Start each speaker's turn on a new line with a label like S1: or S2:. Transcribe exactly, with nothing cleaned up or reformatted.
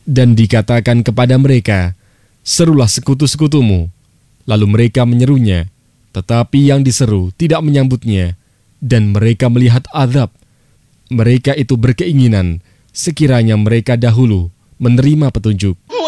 S1: Dan dikatakan kepada mereka, serulah sekutu-sekutumu. Lalu mereka menyerunya, tetapi yang diseru tidak menyambutnya, dan mereka melihat azab. Mereka itu berkeinginan, sekiranya mereka dahulu menerima petunjuk.